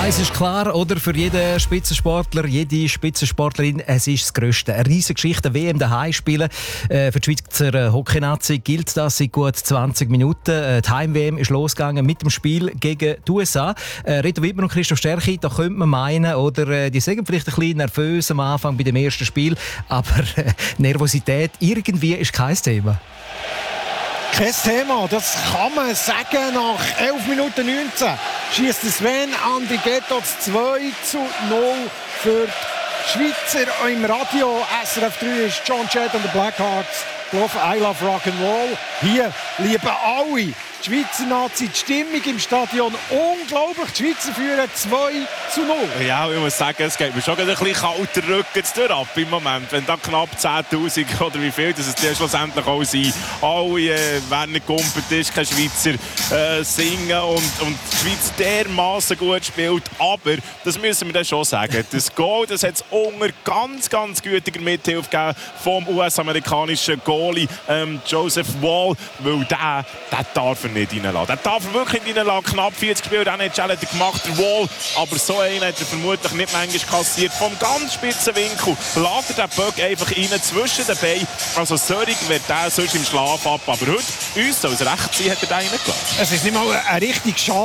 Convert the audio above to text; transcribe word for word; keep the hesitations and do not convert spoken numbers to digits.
Eins ist klar, oder? Für jeden Spitzensportler, jede Spitzensportlerin, es ist das Grösste. Eine riesige Geschichte, W M daheim spielen. Äh, für die Schweizer Hockey-Nazi gilt das seit gut zwanzig Minuten. Äh, die Heim-W M ist losgegangen mit dem Spiel gegen die U S A. Äh, Reto Wittmer und Christoph Stärchi, da könnte man meinen, oder, äh, die sind vielleicht ein bisschen nervös am Anfang bei dem ersten Spiel, aber äh, Nervosität irgendwie ist kein Thema. Kein Thema, das kann man sagen. Nach elf Minuten neunzehn schießt Sven Andrighetto zwei zu null für die Schweizer. Im Radio S R F drei ist John Jett und die Blackhearts gelaufen. I love Rock'n'Roll. Hier lieben alle die Schweizer Nazi, die Stimmung im Stadion unglaublich. Die Schweizer führen zwei zu null. Ja, ich muss sagen, es geht mir schon ein bisschen kalter Rücken durch ab im Moment. Wenn da knapp zehntausend oder wie viel das es dann schlussendlich auch sind. Alle, äh, wer nicht gumpert ist, kein Schweizer, äh, singen und, und die Schweiz dermassen gut spielt. Aber, das müssen wir dann schon sagen, das Goal, das hat es unter ganz, ganz gütiger Mithilfe gegeben vom U S-amerikanischen Goalie ähm, Joseph Woll, weil der, der darf er nicht reinlassen. Der darf er wirklich nicht reinlassen. Knapp vierzig Spiele, den N H L hat er gemacht, der Woll. Aber so einen hat er vermutlich nicht manchmal kassiert. Vom ganz spitzen Winkel lädt er den Böck einfach rein, zwischen den Beinen. Also Sörig wird der sonst im Schlaf ab. Aber heute, uns soll es recht sein, hat er den reingelassen. Es ist nicht mal eine richtig schade.